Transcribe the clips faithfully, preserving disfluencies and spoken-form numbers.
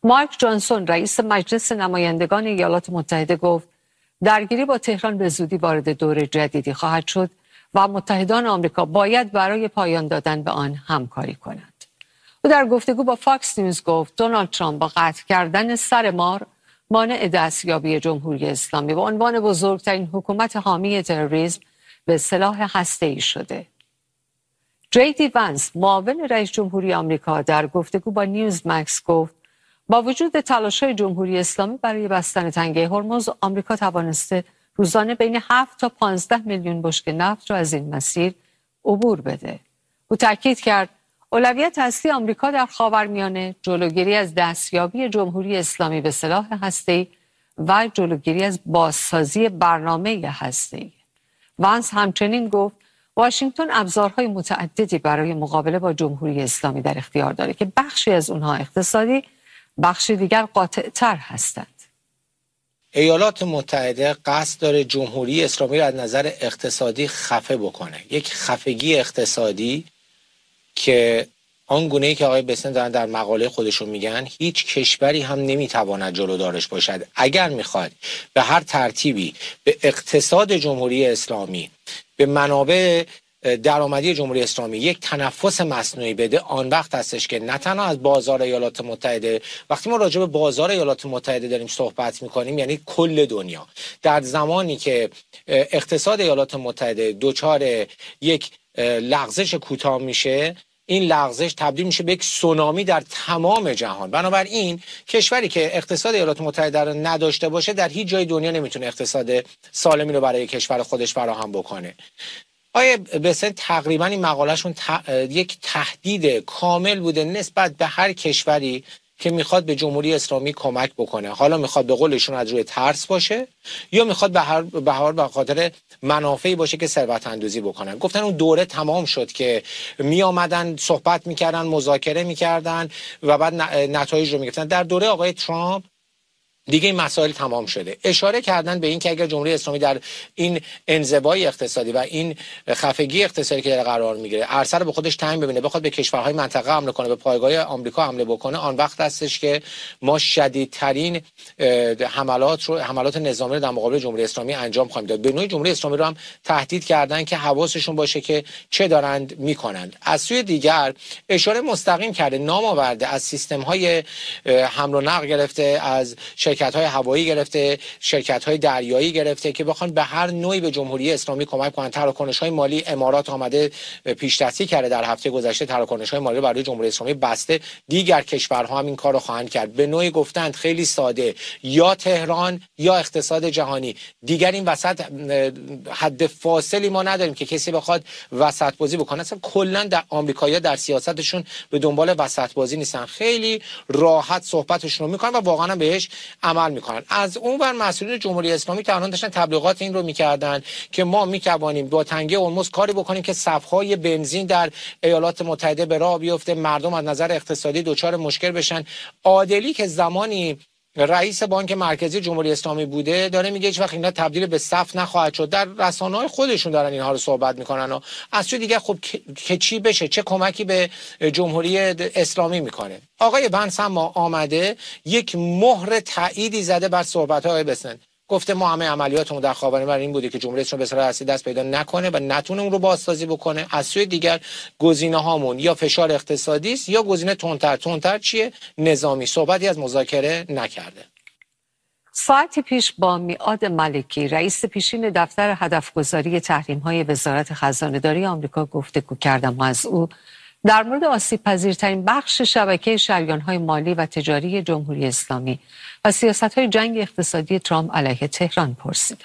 مایک جانسون رئیس مجلس نمایندگان ایالات متحده گفت درگیری با تهران به زودی وارد دور جدیدی خواهد شد و متحدان آمریکا باید برای پایان دادن به آن همکاری کنند. او در گفتگو با فاکس نیوز گفت دونالد ترامپ با قطع کردن سر مار مانع دستیابی جمهوری اسلامی به عنوان بزرگترین حکومت حامی تروریسم به سلاح هسته‌ای شده. جی دی ونس معاون رئیس جمهوری آمریکا در گفتگو با نیوز مکس گفت با وجود تلاش‌های جمهوری اسلامی برای بستن تنگه هرمز، آمریکا توانسته روزانه بین هفت تا پانزده میلیون بشکه نفت را از این مسیر عبور بده. او تاکید کرد اولویت اصلی آمریکا در خاورمیانه جلوگیری از دستیابی جمهوری اسلامی به سلاح هسته‌ای و جلوگیری از بازسازی برنامه هسته‌ای. ونس همچنین گفت واشنگتن ابزارهای متعددی برای مقابله با جمهوری اسلامی در اختیار دارد که بخشی از اونها اقتصادی، بخشی دیگر قاطع‌تر هستند. ایالات متحده قصد داره جمهوری اسلامی را از نظر اقتصادی خفه بکنه. یک خفگی اقتصادی که آنگونه‌ای که آقای بسن دارن در مقاله خودشون میگن هیچ کشوری هم نمیتواند جلودارش باشد. اگر میخواد به هر ترتیبی به اقتصاد جمهوری اسلامی، به منابع درآمدی جمهوری اسلامی یک تنفس مصنوعی بده، آن وقت هستش که نه تنها از بازار ایالات متحده، وقتی ما راجع به بازار ایالات متحده داریم صحبت میکنیم یعنی کل دنیا، در زمانی که اقتصاد ایالات متحده دچار یک لغزش کوتاه میشه، این لغزش تبدیل میشه به یک سونامی در تمام جهان. بنابراین کشوری که اقتصاد ایالات متحده رو نداشته باشه در هیچ جای دنیا نمیتونه اقتصاد سالمی رو برای کشور خودش فراهم بکنه. آیه بسن تقریبا این مقالهشون ت... یک تهدید کامل بوده نسبت به هر کشوری که میخواد به جمهوری اسلامی کمک بکنه. حالا میخواد به قولشون از روی ترس باشه یا میخواد به هر به هر به خاطر منافعی باشه که ثروت اندوزی بکنن. گفتن اون دوره تمام شد که می آمدن صحبت میکردن، مذاکره میکردن و بعد نتایج رو میگفتن. در دوره آقای ترامپ دیگه این مسائل تمام شده. اشاره کردن به این که اگر جمهوری اسلامی در این انزوای اقتصادی و این خفگی اقتصادی که در قرار میگیره عرصه رو به خودش تعیین ببینه، بخواد به کشورهای منطقه حمله کنه، به پایگاه آمریکا حمله بکنه، آن وقت هستش که ما شدیدترین حملات رو حملات نظامی رو در مقابل جمهوری اسلامی انجام خواهیم داد. به نوعی جمهوری اسلامی رو هم تهدید کردن که حواسشون باشه که چه دارند میکنند. از سوی دیگر اشاره مستقیم کرده، نام آورده از سیستم‌های حمل و نقل گرفته، از شرکت‌های هوایی گرفته، شرکت‌های دریایی گرفته که بخوان به هر نوعی به جمهوری اسلامی کمک کنن. تراکنش‌های مالی امارات آمده پیش‌دستی کرده در هفته گذشته، تراکنش‌های مالی برای جمهوری اسلامی بسته. دیگر کشورها هم این کارو خواهند کرد. به نوعی گفتند خیلی ساده، یا تهران یا اقتصاد جهانی. دیگر این وسط حد فاصلی ما نداریم که کسی بخواد وسط بازی بکنه. اصلا کلا در آمریکایی‌ها در سیاستشون به دنبال وسط بازی نیستن. خیلی راحت صحبتشون رو می‌کنن و واقعا بهش عمل میکنن. از اون ور مسئولین جمهوری اسلامی که الان داشتن تبلیغات این رو میکردن که ما میتوانیم با تنگه هرمز کاری بکنیم که صفهای بنزین در ایالات متحده به راه بیفته، مردم از نظر اقتصادی دچار مشکل بشن. عادلی که زمانی رئیس بانک مرکزی جمهوری اسلامی بوده داره میگه هیچ وقت اینا تبدیل به صف نخواهد شد. در رسانه‌های خودشون دارن اینها رو صحبت میکنن و از سوی دیگه خب که چی بشه، چه کمکی به جمهوری اسلامی میکنه. آقای ونس هم آمده یک مهر تأییدی زده بر صحبت‌های بسن. گفته ما همه عملیاتمون در خاورمیانه این بوده که جمهوری اسلامی به صورت اصلی دست پیدا نکنه و نتونه اون رو بازسازی بکنه. از سوی دیگر گزینه‌هامون یا فشار اقتصادی است یا گزینه تندتر. تندتر چیه؟ نظامی. صحبتی از مذاکره نکرده. ساعتی پیش با میعاد ملکی رئیس پیشین دفتر هدفگذاری تحریم‌های وزارت خزانه‌داری آمریکا گفتگو کردم و از او در مورد آسیب‌پذیرترین بخش شبکه شریان‌های مالی و تجاری جمهوری اسلامی و سیاست‌های جنگ اقتصادی ترامپ علیه تهران پرسیدم.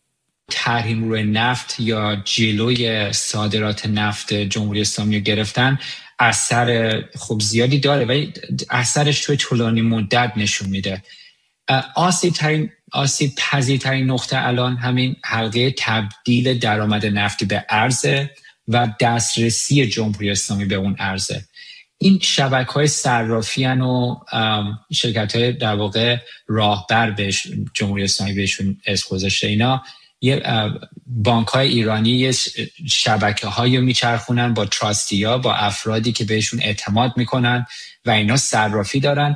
تحریم روی نفت یا جلوی صادرات نفت جمهوری اسلامی رو گرفتن اثر خوب زیادی داره ولی اثرش توی طولانی مدت نشون میده. آسیب ترین آسیب پذیرترین نقطه الان همین حلقه تبدیل درآمد نفتی به ارز و دسترسی جمهوری اسلامی به اون ارزه. این شبکه‌های صرافی ان و شرکت‌های در واقع راهبر به جمهوری اسلامی بهشون اسم گذاشته. اینا یه بانک‌های ایرانی یه شبکه‌هایی رو میچرخونن با تراستیا، با افرادی که بهشون اعتماد میکنن و اینا صرافی دارن